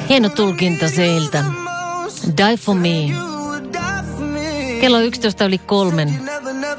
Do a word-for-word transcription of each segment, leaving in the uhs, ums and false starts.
Hieno tulkinta seiltä. Die for me. Kello yksitoista yli kolmen.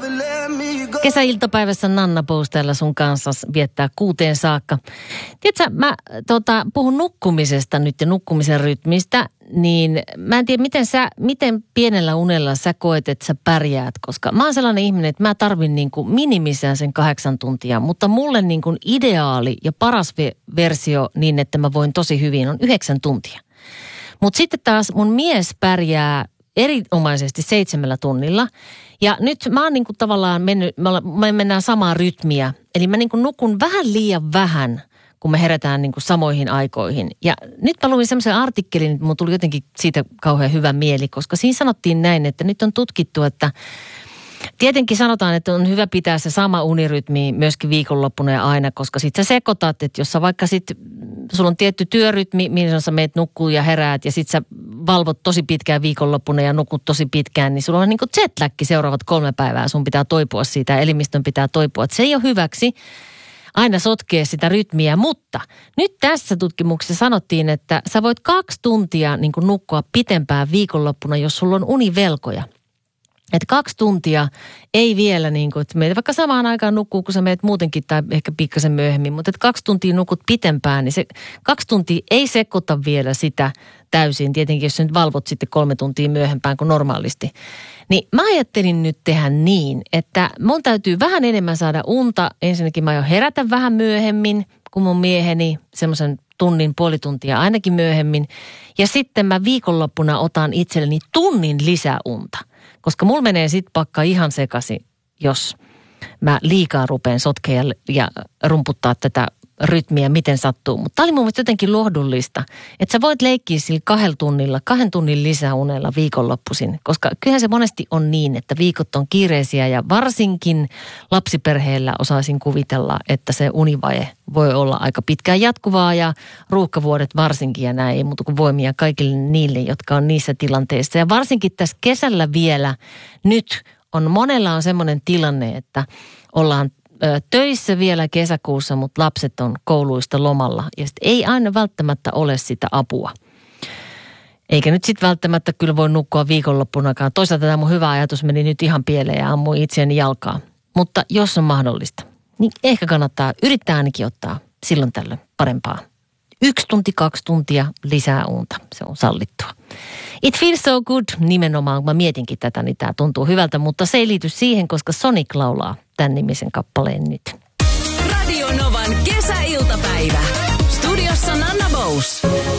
Kesäiltapäivässä Nanna Bose täällä sun kanssa viettää kuuteen saakka. Tiedätkö, mä tota, puhun nukkumisesta nyt ja nukkumisen rytmistä, niin mä en tiedä, miten, sä, miten pienellä unella sä koet, että sä pärjäät, koska mä oon sellainen ihminen, että mä tarvin niin kuin minimissään sen kahdeksan tuntia, mutta mulle niin kuin ideaali ja paras versio niin, että mä voin tosi hyvin, on yhdeksän tuntia. Mutta sitten taas mun mies pärjää erinomaisesti seitsemällä tunnilla. Ja nyt mä oon niinku tavallaan mennyt, me mennään samaa rytmiä. Eli mä niinku nukun vähän liian vähän, kun me herätään niinku samoihin aikoihin. Ja nyt mä luin semmoisen artikkelin, että mun tuli jotenkin siitä kauhean hyvä mieli, koska siinä sanottiin näin, että nyt on tutkittu, että tietenkin sanotaan, että on hyvä pitää se sama unirytmi myöskin viikonloppuna ja aina, koska sit sä sekoitat, että jos sä vaikka sit, sulla on tietty työrytmi, mihin sä meet nukkuu ja heräät ja sit sä valvot tosi pitkään viikonloppuna ja nukut tosi pitkään, niin sulla on niin kuin jetläkki seuraavat kolme päivää, sun pitää toipua siitä ja elimistön pitää toipua. Että se ei ole hyväksi aina sotkea sitä rytmiä, mutta nyt tässä tutkimuksessa sanottiin, että sä voit kaksi tuntia niin kuin nukkua pitempään viikonloppuna, jos sulla on univelkoja. Että kaksi tuntia ei vielä niin kuin, että meitä vaikka samaan aikaan nukkuu, kun sä meet muutenkin tai ehkä pikkasen myöhemmin, mutta että kaksi tuntia nukut pitempään, niin se kaksi tuntia ei sekoita vielä sitä täysin. Tietenkin, jos sä nyt valvot sitten kolme tuntia myöhempään kuin normaalisti. Niin mä ajattelin nyt tehdä niin, että mun täytyy vähän enemmän saada unta. Ensinnäkin mä jo herätän vähän myöhemmin kuin mun mieheni, semmoisen tunnin, puoli tuntia ainakin myöhemmin. Ja sitten mä viikonloppuna otan itselleni tunnin lisäunta. Koska mulla menee sit pakka ihan sekaisin, jos mä liikaa rupean sotkea ja rumputtaa tätä rytmiä, miten sattuu. Mutta tää oli mun mielestä jotenkin lohdullista, että sä voit leikkiä sillä kahdella tunnilla, kahden tunnin lisäunella viikonloppuisin. Koska kyllähän se monesti on niin, että viikot on kiireisiä ja varsinkin lapsiperheellä osaisin kuvitella, että se univaje voi olla aika pitkään jatkuvaa ja ruuhkavuodet varsinkin ja näin ei muuta kuin voimia kaikille niille, jotka on niissä tilanteissa. Ja varsinkin tässä kesällä vielä nyt on monella on semmoinen tilanne, että ollaan töissä vielä kesäkuussa, mutta lapset on kouluista lomalla ja sit ei aina välttämättä ole sitä apua. Eikä nyt sitten välttämättä kyllä voi nukkua viikonloppunakaan. Toisaalta tämä mun hyvä ajatus meni nyt ihan pieleen ja ammui itseäni jalkaa. Mutta jos on mahdollista, niin ehkä kannattaa yrittää ainakin ottaa silloin tällöin parempaa. Yksi tunti, kaksi tuntia lisää unta. Se on sallittua. It feels so good nimenomaan, kun mä mietinkin tätä, niin tää tuntuu hyvältä, mutta se ei liity siihen, koska Sonic laulaa tämän nimisen kappaleen nyt. Radio Novan kesäiltapäivä. Studiossa Nanna Bose.